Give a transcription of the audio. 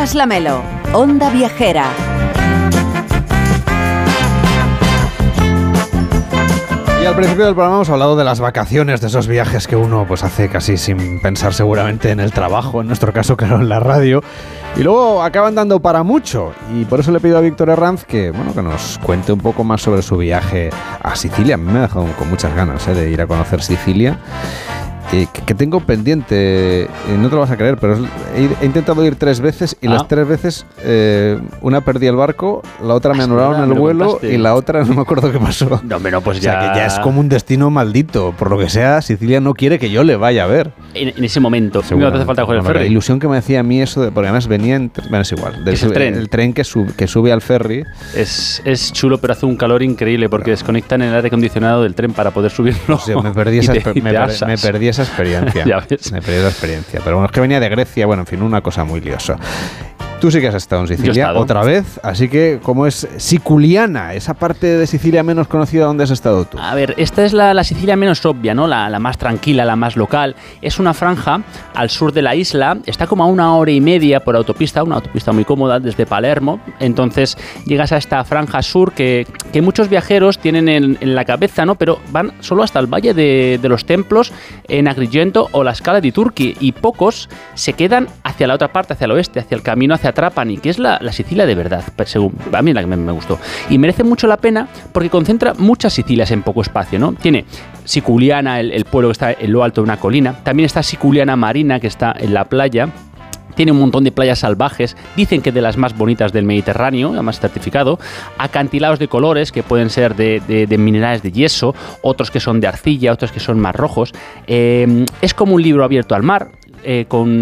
Carlas Lamelo, Onda Viajera. Y al principio del programa hemos hablado de las vacaciones, de esos viajes que uno pues hace casi sin pensar seguramente en el trabajo, en nuestro caso claro en la radio, y luego acaban dando para mucho, y por eso le pido a Víctor Herranz que nos cuente un poco más sobre su viaje a Sicilia. A mí me ha dejado con muchas ganas de ir a conocer Sicilia. Que tengo pendiente, no te lo vas a creer, pero he intentado ir 3 veces y las 3 veces una perdí el barco, la otra me anularon el vuelo y la otra no me acuerdo qué pasó. No, pues o sea, que ya es como un destino maldito. Por lo que sea, Sicilia no quiere que yo le vaya a ver. En ese momento, no te hace falta coger el ferry. La ilusión que me hacía a mí eso, porque además venía es igual. El tren que sube al ferry. Es chulo, pero hace un calor increíble porque desconectan el aire acondicionado del tren para poder subirlo. O sea, me perdí esa experiencia. Ya ves. Me perdí la experiencia. Pero bueno, es que venía de Grecia, bueno, en fin, una cosa muy liosa. Tú sí que has estado en Sicilia otra vez, así que ¿cómo es Siculiana? Esa parte de Sicilia menos conocida, ¿dónde has estado tú? A ver, esta es la Sicilia menos obvia, ¿no? La más tranquila, la más local. Es una franja al sur de la isla, está como a 1 hora y media por autopista, una autopista muy cómoda desde Palermo. Entonces llegas a esta franja sur que muchos viajeros tienen en la cabeza, ¿no? Pero van solo hasta el Valle de los Templos, en Agrigento o la Scala di Turchi, y pocos se quedan hacia la otra parte, hacia el oeste, hacia el camino hacia Trapani, que es la Sicilia de verdad, según a mí la que me gustó. Y merece mucho la pena porque concentra muchas Sicilias en poco espacio, ¿no? Tiene Siculiana, el pueblo que está en lo alto de una colina. También está Siculiana Marina, que está en la playa. Tiene un montón de playas salvajes, dicen que de las más bonitas del Mediterráneo, además certificado, acantilados de colores que pueden ser de minerales de yeso, otros que son de arcilla, otros que son más rojos. Es como un libro abierto al mar, con